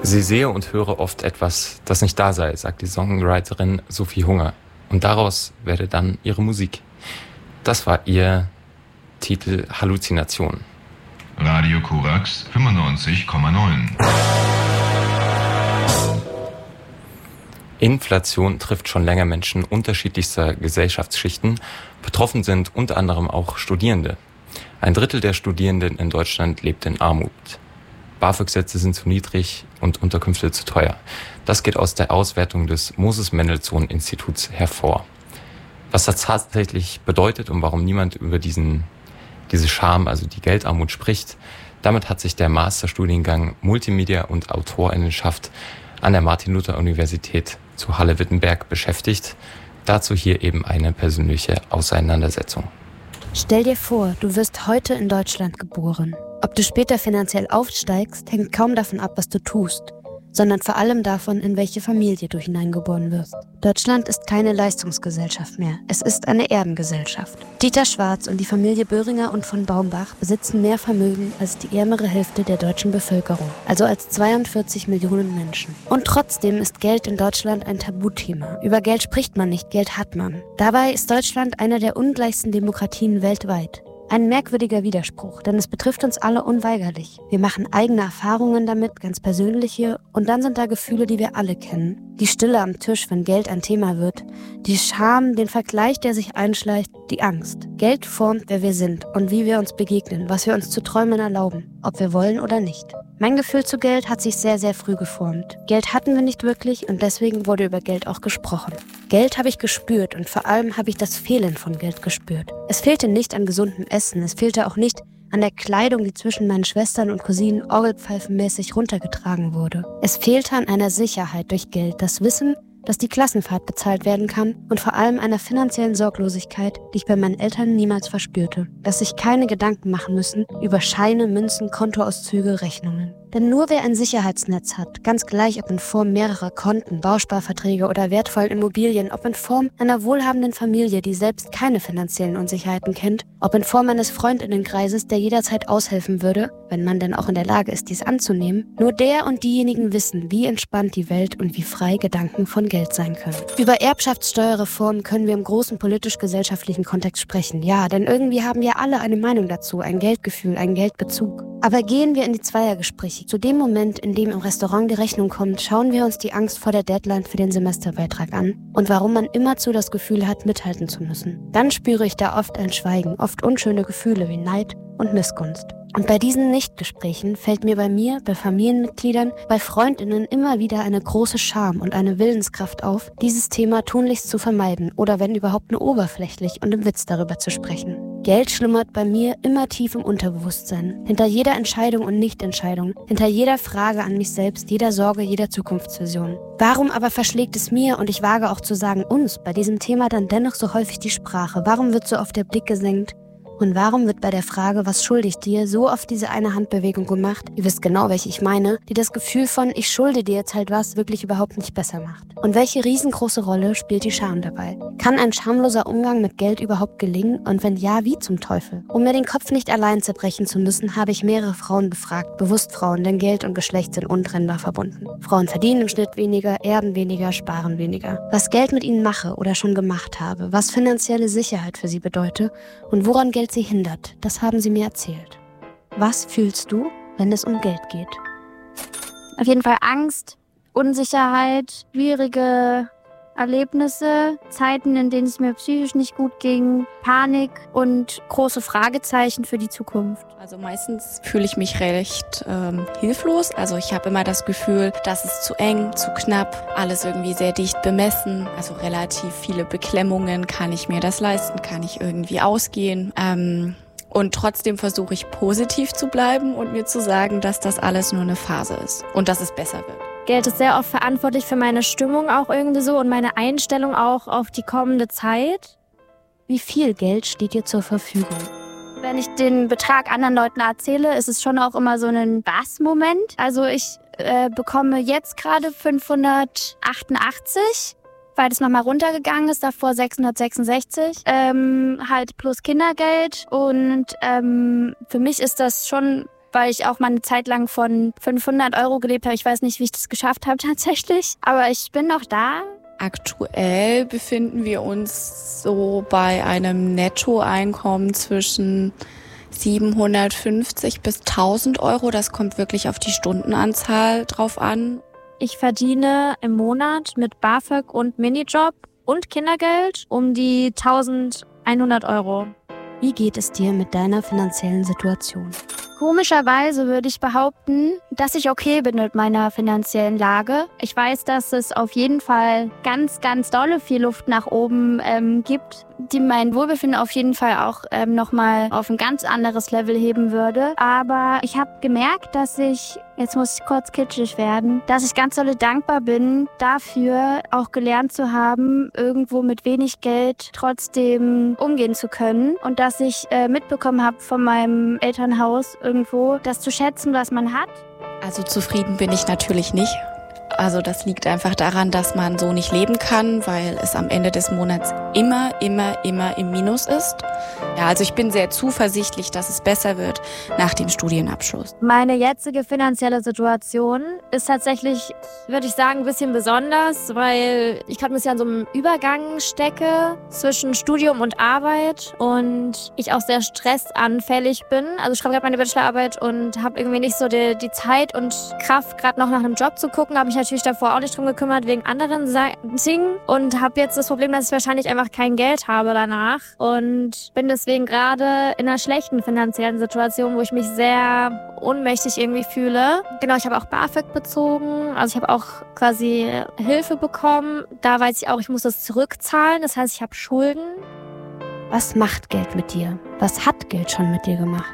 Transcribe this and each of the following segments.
Sie sehe und höre oft etwas, das nicht da sei, sagt die Songwriterin Sophie Hunger. Und daraus werde dann ihre Musik. Das war ihr Titel Halluzination. Radio Korax 95,9. Inflation trifft schon länger Menschen unterschiedlichster Gesellschaftsschichten. Betroffen sind unter anderem auch Studierende. 1/3 der Studierenden in Deutschland lebt in Armut. BAföG-Sätze sind zu niedrig und Unterkünfte zu teuer. Das geht aus der Auswertung des Moses-Mendelssohn-Instituts hervor. Was das tatsächlich bedeutet und warum niemand über diese Scham, also die Geldarmut, spricht, damit hat sich der Masterstudiengang Multimedia und Autorinnenschaft an der Martin-Luther-Universität zu Halle-Wittenberg beschäftigt. Dazu hier eben eine persönliche Auseinandersetzung. Stell dir vor, du wirst heute in Deutschland geboren. Ob du später finanziell aufsteigst, hängt kaum davon ab, was du tust, sondern vor allem davon, in welche Familie du hineingeboren wirst. Deutschland ist keine Leistungsgesellschaft mehr, es ist eine Erbengesellschaft. Dieter Schwarz und die Familie Böhringer und von Baumbach besitzen mehr Vermögen als die ärmere Hälfte der deutschen Bevölkerung, also als 42 Millionen Menschen. Und trotzdem ist Geld in Deutschland ein Tabuthema. Über Geld spricht man nicht, Geld hat man. Dabei ist Deutschland eine der ungleichsten Demokratien weltweit. Ein merkwürdiger Widerspruch, denn es betrifft uns alle unweigerlich. Wir machen eigene Erfahrungen damit, ganz persönliche, und dann sind da Gefühle, die wir alle kennen. Die Stille am Tisch, wenn Geld ein Thema wird, die Scham, den Vergleich, der sich einschleicht, die Angst. Geld formt, wer wir sind und wie wir uns begegnen, was wir uns zu träumen erlauben, ob wir wollen oder nicht. Mein Gefühl zu Geld hat sich sehr, sehr früh geformt. Geld hatten wir nicht wirklich und deswegen wurde über Geld auch gesprochen. Geld habe ich gespürt und vor allem habe ich das Fehlen von Geld gespürt. Es fehlte nicht an gesundem Essen, es fehlte auch nicht an der Kleidung, die zwischen meinen Schwestern und Cousinen orgelpfeifenmäßig runtergetragen wurde. Es fehlte an einer Sicherheit durch Geld, das Wissen, dass die Klassenfahrt bezahlt werden kann und vor allem einer finanziellen Sorglosigkeit, die ich bei meinen Eltern niemals verspürte. Dass sich keine Gedanken machen müssen über Scheine, Münzen, Kontoauszüge, Rechnungen. Denn nur wer ein Sicherheitsnetz hat, ganz gleich ob in Form mehrerer Konten, Bausparverträge oder wertvollen Immobilien, ob in Form einer wohlhabenden Familie, die selbst keine finanziellen Unsicherheiten kennt, ob in Form eines Freundinnenkreises, der jederzeit aushelfen würde, wenn man denn auch in der Lage ist, dies anzunehmen, nur der und diejenigen wissen, wie entspannt die Welt und wie frei Gedanken von Geld sein können. Über Erbschaftssteuerreformen können wir im großen politisch-gesellschaftlichen Kontext sprechen, ja, denn irgendwie haben ja alle eine Meinung dazu, ein Geldgefühl, einen Geldbezug. Aber gehen wir in die Zweiergespräche. Zu dem Moment, in dem im Restaurant die Rechnung kommt, schauen wir uns die Angst vor der Deadline für den Semesterbeitrag an und warum man immerzu das Gefühl hat, mithalten zu müssen. Dann spüre ich da oft ein Schweigen, oft unschöne Gefühle wie Neid und Missgunst. Und bei diesen Nichtgesprächen fällt mir bei mir, bei Familienmitgliedern, bei Freundinnen immer wieder eine große Scham und eine Willenskraft auf, dieses Thema tunlichst zu vermeiden oder wenn überhaupt nur oberflächlich und im Witz darüber zu sprechen. Geld schlummert bei mir immer tief im Unterbewusstsein. Hinter jeder Entscheidung und Nichtentscheidung, hinter jeder Frage an mich selbst, jeder Sorge, jeder Zukunftsvision. Warum aber verschlägt es mir, und ich wage auch zu sagen uns, bei diesem Thema dann dennoch so häufig die Sprache? Warum wird so oft der Blick gesenkt? Und warum wird bei der Frage, was schulde ich dir, so oft diese eine Handbewegung gemacht, ihr wisst genau, welche ich meine, die das Gefühl von, ich schulde dir jetzt halt was, wirklich überhaupt nicht besser macht? Und welche riesengroße Rolle spielt die Scham dabei? Kann ein schamloser Umgang mit Geld überhaupt gelingen? Und wenn ja, wie zum Teufel? Um mir den Kopf nicht allein zerbrechen zu müssen, habe ich mehrere Frauen befragt, bewusst Frauen, denn Geld und Geschlecht sind untrennbar verbunden. Frauen verdienen im Schnitt weniger, erben weniger, sparen weniger. Was Geld mit ihnen mache oder schon gemacht habe, was finanzielle Sicherheit für sie bedeute und woran Geld sie hindert, das haben sie mir erzählt. Was fühlst du, wenn es um Geld geht? Auf jeden Fall Angst, Unsicherheit, schwierige Erlebnisse, Zeiten, in denen es mir psychisch nicht gut ging, Panik und große Fragezeichen für die Zukunft. Also meistens fühle ich mich recht hilflos. Also ich habe immer das Gefühl, dass es zu eng, zu knapp, alles irgendwie sehr dicht bemessen. Also relativ viele Beklemmungen. Kann ich mir das leisten? Kann ich irgendwie ausgehen? Und trotzdem versuche ich positiv zu bleiben und mir zu sagen, dass das alles nur eine Phase ist und dass es besser wird. Geld ist sehr oft verantwortlich für meine Stimmung auch irgendwie so und meine Einstellung auch auf die kommende Zeit. Wie viel Geld steht dir zur Verfügung? Wenn ich den Betrag anderen Leuten erzähle, ist es schon auch immer so ein Was-Moment. Also ich bekomme jetzt gerade 588, weil das nochmal runtergegangen ist, davor 666, halt plus Kindergeld. Und für mich ist das schon weil ich auch mal eine Zeit lang von 500 € gelebt habe. Ich weiß nicht, wie ich das geschafft habe tatsächlich, aber ich bin noch da. Aktuell befinden wir uns so bei einem Nettoeinkommen zwischen 750 bis 1.000 €. Das kommt wirklich auf die Stundenanzahl drauf an. Ich verdiene im Monat mit BAföG und Minijob und Kindergeld um die 1.100 €. Wie geht es dir mit deiner finanziellen Situation? Komischerweise würde ich behaupten, dass ich okay bin mit meiner finanziellen Lage. Ich weiß, dass es auf jeden Fall ganz, ganz dolle viel Luft nach oben gibt, die mein Wohlbefinden auf jeden Fall auch nochmal auf ein ganz anderes Level heben würde. Aber ich habe gemerkt, dass ich, jetzt muss ich kurz kitschig werden, dass ich ganz dolle dankbar bin, dafür auch gelernt zu haben, irgendwo mit wenig Geld trotzdem umgehen zu können. Und dass ich mitbekommen habe von meinem Elternhaus irgendwo, das zu schätzen, was man hat. Also zufrieden bin ich natürlich nicht. Also das liegt einfach daran, dass man so nicht leben kann, weil es am Ende des Monats immer im Minus ist. Ja, also ich bin sehr zuversichtlich, dass es besser wird nach dem Studienabschluss. Meine jetzige finanzielle Situation ist tatsächlich, würde ich sagen, ein bisschen besonders, weil ich gerade ein bisschen an so einem Übergang stecke zwischen Studium und Arbeit und ich auch sehr stressanfällig bin. Also ich schreibe gerade meine Bachelorarbeit und habe irgendwie nicht so die Zeit und Kraft, gerade noch nach einem Job zu gucken. Habe mich natürlich davor auch nicht drum gekümmert, wegen anderen Dingen. Und habe jetzt das Problem, dass ich wahrscheinlich einfach kein Geld habe danach. Und bin deswegen gerade in einer schlechten finanziellen Situation, wo ich mich sehr ohnmächtig irgendwie fühle. Genau, ich habe auch BAföG bezogen. Also ich habe auch quasi Hilfe bekommen. Da weiß ich auch, ich muss das zurückzahlen. Das heißt, ich habe Schulden. Was macht Geld mit dir? Was hat Geld schon mit dir gemacht?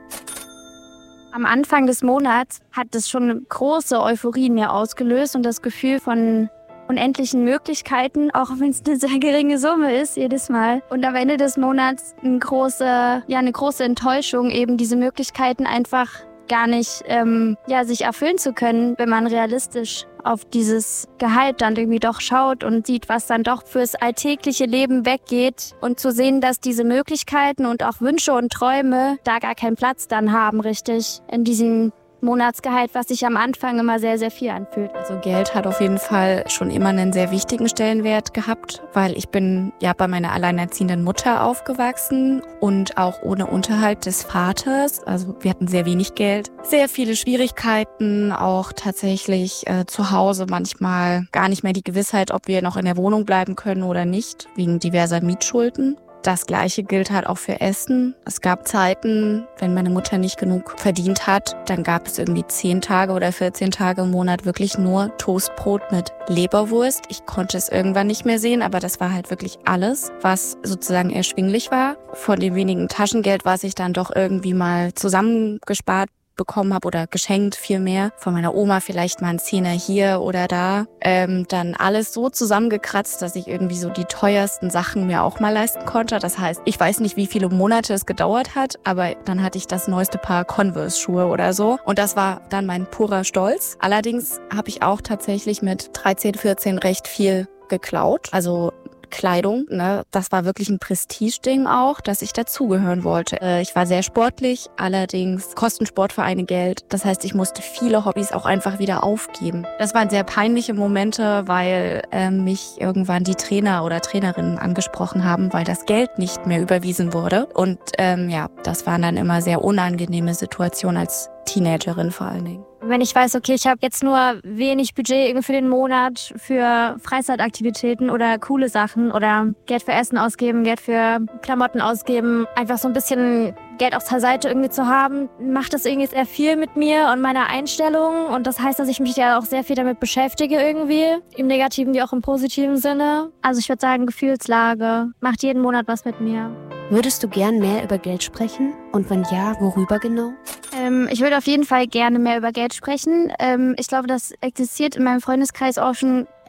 Am Anfang des Monats hat es schon eine große Euphorie in mir ausgelöst und das Gefühl von unendlichen Möglichkeiten, auch wenn es eine sehr geringe Summe ist, jedes Mal. Und am Ende des Monats eine große Enttäuschung, eben diese Möglichkeiten einfach gar nicht sich erfüllen zu können, wenn man realistisch auf dieses Gehalt dann irgendwie doch schaut und sieht, was dann doch fürs alltägliche Leben weggeht und zu sehen, dass diese Möglichkeiten und auch Wünsche und Träume da gar keinen Platz dann haben, richtig, in diesem Monatsgehalt, was sich am Anfang immer sehr, sehr viel anfühlt. Also Geld hat auf jeden Fall schon immer einen sehr wichtigen Stellenwert gehabt, weil ich bin ja bei meiner alleinerziehenden Mutter aufgewachsen und auch ohne Unterhalt des Vaters. Also wir hatten sehr wenig Geld, sehr viele Schwierigkeiten, auch tatsächlich zu Hause manchmal gar nicht mehr die Gewissheit, ob wir noch in der Wohnung bleiben können oder nicht, wegen diverser Mietschulden. Das Gleiche gilt halt auch für Essen. Es gab Zeiten, wenn meine Mutter nicht genug verdient hat, dann gab es irgendwie 10 Tage oder 14 Tage im Monat wirklich nur Toastbrot mit Leberwurst. Ich konnte es irgendwann nicht mehr sehen, aber das war halt wirklich alles, was sozusagen erschwinglich war. Von dem wenigen Taschengeld, was ich dann doch irgendwie mal zusammengespart bekommen habe oder geschenkt vielmehr, von meiner Oma vielleicht mal einen Zehner hier oder da, dann alles so zusammengekratzt, dass ich irgendwie so die teuersten Sachen mir auch mal leisten konnte. Das heißt, ich weiß nicht, wie viele Monate es gedauert hat, aber dann hatte ich das neueste Paar Converse-Schuhe oder so und das war dann mein purer Stolz. Allerdings habe ich auch tatsächlich mit 13, 14 recht viel geklaut, also Kleidung, ne, das war wirklich ein Prestigeding auch, dass ich dazugehören wollte. Ich war sehr sportlich, allerdings kosten Sportvereine Geld. Das heißt, ich musste viele Hobbys auch einfach wieder aufgeben. Das waren sehr peinliche Momente, weil mich irgendwann die Trainer oder Trainerinnen angesprochen haben, weil das Geld nicht mehr überwiesen wurde. Und das waren dann immer sehr unangenehme Situationen als Teenagerin vor allen Dingen. Wenn ich weiß, okay, ich habe jetzt nur wenig Budget irgendwie für den Monat für Freizeitaktivitäten oder coole Sachen oder Geld für Essen ausgeben, Geld für Klamotten ausgeben, einfach so ein bisschen Geld auf der Seite irgendwie zu haben, macht das irgendwie sehr viel mit mir und meiner Einstellung. Und das heißt, dass ich mich ja auch sehr viel damit beschäftige irgendwie, im negativen wie auch im positiven Sinne. Also ich würde sagen, Gefühlslage macht jeden Monat was mit mir. Würdest du gern mehr über Geld sprechen? Und wenn ja, worüber genau? Ich würde auf jeden Fall gerne mehr über Geld sprechen. Ich glaube, das existiert in meinem Freundeskreis auch schon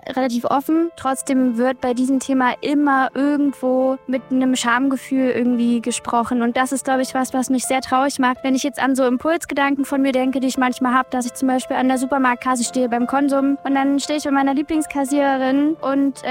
relativ offen. Trotzdem wird bei diesem Thema immer irgendwo mit einem Schamgefühl irgendwie gesprochen. Und das ist, glaube ich, was mich sehr traurig macht. Wenn ich jetzt an so Impulsgedanken von mir denke, die ich manchmal habe, dass ich zum Beispiel an der Supermarktkasse stehe beim Konsum und dann stehe ich bei meiner Lieblingskassiererin und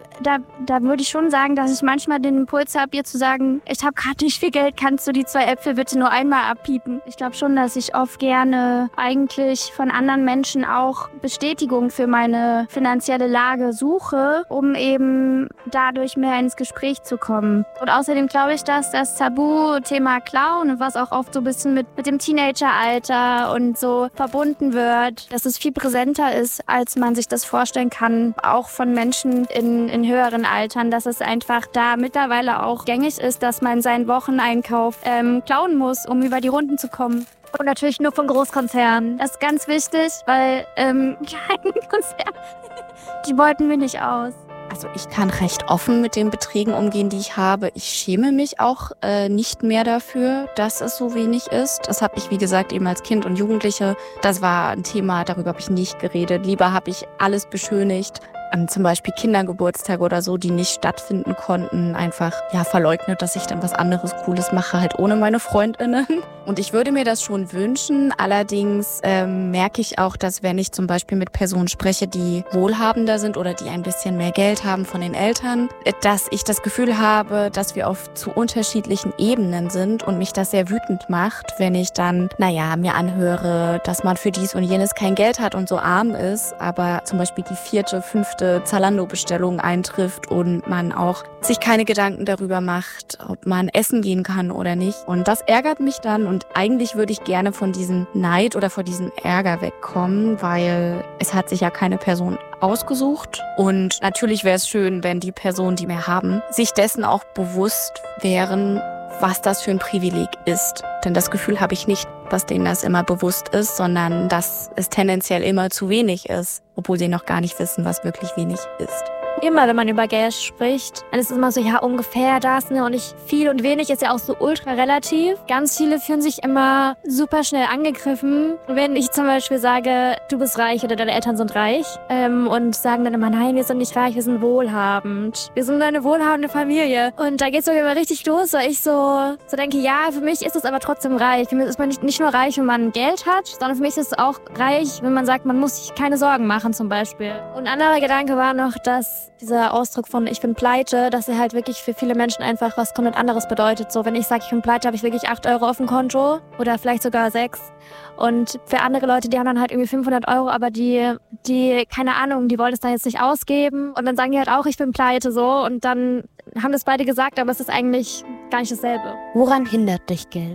da würde ich schon sagen, dass ich manchmal den Impuls habe, ihr zu sagen, ich habe gerade nicht viel Geld, kannst du die 2 Äpfel bitte nur einmal abpiepen? Ich glaube schon, dass ich oft gerne eigentlich von anderen Menschen auch Bestätigung für meine finanzielle Lage suche, um eben dadurch mehr ins Gespräch zu kommen. Und außerdem glaube ich, dass das Tabuthema Klauen, was auch oft so ein bisschen mit dem Teenageralter und so verbunden wird, dass es viel präsenter ist, als man sich das vorstellen kann, auch von Menschen in höheren Altern, dass es einfach da mittlerweile auch gängig ist, dass man seinen Wocheneinkauf klauen muss, um über die Runden zu kommen. Und natürlich nur von Großkonzernen. Das ist ganz wichtig, weil kleine Konzerne, die beuten wir nicht aus. Also ich kann recht offen mit den Beträgen umgehen, die ich habe. Ich schäme mich auch nicht mehr dafür, dass es so wenig ist. Das habe ich, wie gesagt, eben als Kind und Jugendliche. Das war ein Thema, darüber habe ich nicht geredet. Lieber habe ich alles beschönigt. Zum Beispiel Kindergeburtstage oder so, die nicht stattfinden konnten, einfach verleugnet, dass ich dann was anderes Cooles mache, halt ohne meine FreundInnen. Und ich würde mir das schon wünschen. Allerdings merke ich auch, dass wenn ich zum Beispiel mit Personen spreche, die wohlhabender sind oder die ein bisschen mehr Geld haben von den Eltern, dass ich das Gefühl habe, dass wir auf zu unterschiedlichen Ebenen sind und mich das sehr wütend macht, wenn ich dann, mir anhöre, dass man für dies und jenes kein Geld hat und so arm ist, aber zum Beispiel die 4., 5. Zalando-Bestellung eintrifft und man auch sich keine Gedanken darüber macht, ob man essen gehen kann oder nicht. Und das ärgert mich dann und eigentlich würde ich gerne von diesem Neid oder von diesem Ärger wegkommen, weil es hat sich ja keine Person ausgesucht. Und natürlich wäre es schön, wenn die Personen, die wir haben, sich dessen auch bewusst wären, was das für ein Privileg ist. Denn das Gefühl habe ich nicht, dass denen das immer bewusst ist, sondern dass es tendenziell immer zu wenig ist, obwohl sie noch gar nicht wissen, was wirklich wenig ist. Immer, wenn man über Geld spricht, dann ist es immer so, ungefähr das, ne? Und nicht viel und wenig ist ja auch so ultra relativ. Ganz viele fühlen sich immer super schnell angegriffen, wenn ich zum Beispiel sage, du bist reich oder deine Eltern sind reich und sagen dann immer, nein, wir sind nicht reich, wir sind wohlhabend. Wir sind eine wohlhabende Familie. Und da geht's sogar immer richtig los, weil ich so denke, ja, für mich ist es aber trotzdem reich. Für mich ist man nicht nur reich, wenn man Geld hat, sondern für mich ist es auch reich, wenn man sagt, man muss sich keine Sorgen machen zum Beispiel. Und ein anderer Gedanke war noch, dass dieser Ausdruck von ich bin pleite, dass er halt wirklich für viele Menschen einfach was komplett anderes bedeutet. So, wenn ich sage, ich bin pleite, habe ich wirklich 8 Euro auf dem Konto oder vielleicht sogar 6. Und für andere Leute, die haben dann halt irgendwie 500 Euro, aber die keine Ahnung, die wollen es da jetzt nicht ausgeben. Und dann sagen die halt auch, ich bin pleite so. Und dann haben das beide gesagt, aber es ist eigentlich gar nicht dasselbe. Woran hindert dich Geld?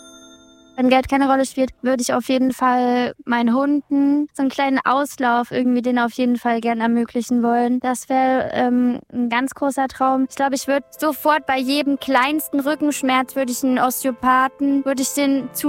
Wenn Geld keine Rolle spielt, würde ich auf jeden Fall meinen Hunden so einen kleinen Auslauf irgendwie den auf jeden Fall gern ermöglichen wollen. Das wäre ein ganz großer Traum. Ich glaube, ich würde sofort bei jedem kleinsten Rückenschmerz würde ich einen Osteopathen, würde ich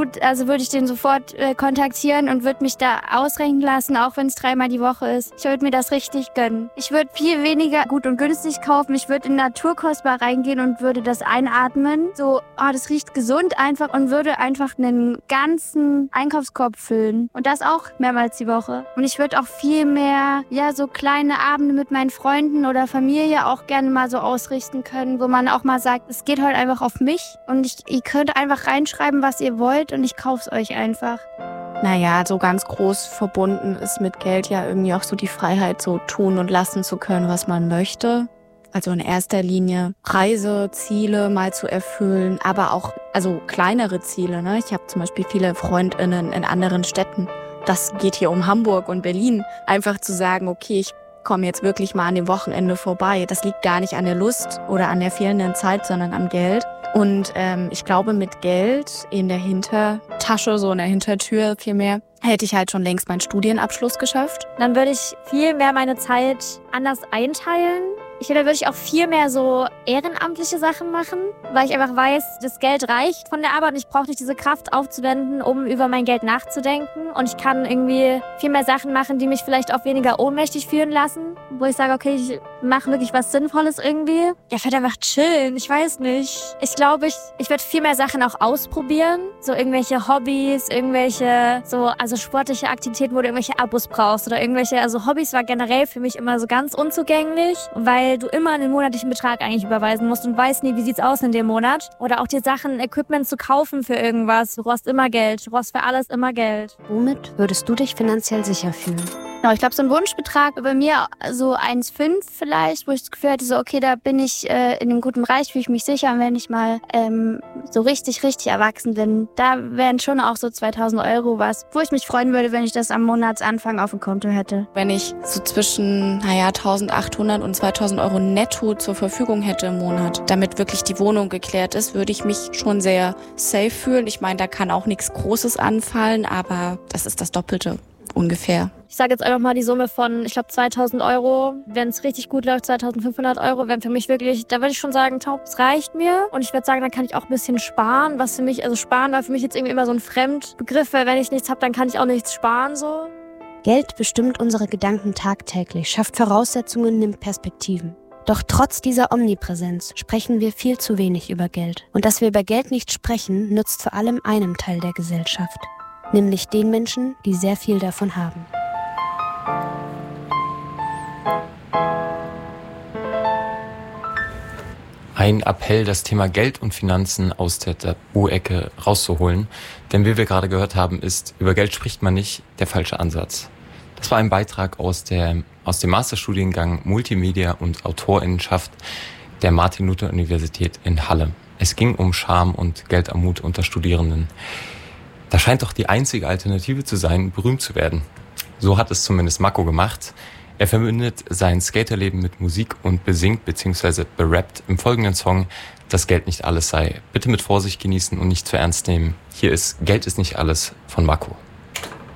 den sofort kontaktieren und würde mich da ausrenken lassen, auch wenn es 3-mal die Woche ist. Ich würde mir das richtig gönnen. Ich würde viel weniger gut und günstig kaufen. Ich würde in Naturkostbar reingehen und würde das einatmen. So, das riecht gesund einfach und würde einfach einen ganzen Einkaufskorb füllen. Und das auch mehrmals die Woche. Und ich würde auch viel mehr, so kleine Abende mit meinen Freunden oder Familie auch gerne mal so ausrichten können, wo man auch mal sagt, es geht heute einfach auf mich und ihr könnt einfach reinschreiben, was ihr wollt und ich kauf's euch einfach. So ganz groß verbunden ist mit Geld ja irgendwie auch so die Freiheit, so tun und lassen zu können, was man möchte. Also in erster Linie Reiseziele mal zu erfüllen, aber auch kleinere Ziele. Ne? Ich habe zum Beispiel viele FreundInnen in anderen Städten. Das geht hier um Hamburg und Berlin. Einfach zu sagen, okay, ich komme jetzt wirklich mal an dem Wochenende vorbei. Das liegt gar nicht an der Lust oder an der fehlenden Zeit, sondern am Geld. Und ich glaube, mit Geld in der Hintertasche, so in der Hintertür vielmehr, hätte ich halt schon längst meinen Studienabschluss geschafft. Dann würde ich viel mehr meine Zeit anders einteilen. Da würde ich auch viel mehr so ehrenamtliche Sachen machen, weil ich einfach weiß, das Geld reicht von der Arbeit und ich brauche nicht diese Kraft aufzuwenden, um über mein Geld nachzudenken. Und ich kann irgendwie viel mehr Sachen machen, die mich vielleicht auch weniger ohnmächtig fühlen lassen, wo ich sage, okay, ich machen wirklich was Sinnvolles irgendwie? Ja, vielleicht einfach chillen, ich weiß nicht. Ich glaube, ich werde viel mehr Sachen auch ausprobieren. So irgendwelche Hobbys, also sportliche Aktivitäten, wo du irgendwelche Abos brauchst oder also Hobbys war generell für mich immer so ganz unzugänglich, weil du immer einen monatlichen Betrag eigentlich überweisen musst und weißt nie, wie sieht's aus in dem Monat. Oder auch die Sachen, Equipment zu kaufen für irgendwas. Du brauchst immer Geld, du brauchst für alles immer Geld. Womit würdest du dich finanziell sicher fühlen? Genau, ich glaube, so ein Wunschbetrag bei mir so 1,5 vielleicht, wo ich das Gefühl hatte, so okay, da bin ich in einem guten Bereich, fühle ich mich sicher. Und wenn ich mal so richtig erwachsen bin, da wären schon auch so 2.000 Euro was, wo ich mich freuen würde, wenn ich das am Monatsanfang auf dem Konto hätte. Wenn ich so zwischen 1.800 und 2.000 Euro netto zur Verfügung hätte im Monat, damit wirklich die Wohnung geklärt ist, würde ich mich schon sehr safe fühlen. Ich meine, da kann auch nichts Großes anfallen, aber das ist das Doppelte ungefähr. Ich sage jetzt einfach mal die Summe von, ich glaube, 2.000 Euro. Wenn es richtig gut läuft, 2.500 Euro wären für mich wirklich, da würde ich schon sagen, das reicht mir. Und ich würde sagen, dann kann ich auch ein bisschen sparen. Was für mich, also sparen war für mich jetzt irgendwie immer so ein Fremdbegriff, weil wenn ich nichts habe, dann kann ich auch nichts sparen so. Geld bestimmt unsere Gedanken tagtäglich, schafft Voraussetzungen, nimmt Perspektiven. Doch trotz dieser Omnipräsenz sprechen wir viel zu wenig über Geld. Und dass wir über Geld nicht sprechen, nützt vor allem einem Teil der Gesellschaft. Nämlich den Menschen, die sehr viel davon haben. Ein Appell, das Thema Geld und Finanzen aus der Tabu-Ecke rauszuholen. Denn wie wir gerade gehört haben, ist, über Geld spricht man nicht, der falsche Ansatz. Das war ein Beitrag aus dem Masterstudiengang Multimedia und Autorinnenschaft der Martin-Luther-Universität in Halle. Es ging um Scham und Geldarmut unter Studierenden. Das scheint doch die einzige Alternative zu sein, berühmt zu werden. So hat es zumindest Mako gemacht. Er verbindet sein Skaterleben mit Musik und besingt bzw. berappt im folgenden Song, dass Geld nicht alles sei. Bitte mit Vorsicht genießen und nicht zu ernst nehmen. Hier ist Geld ist nicht alles von Mako.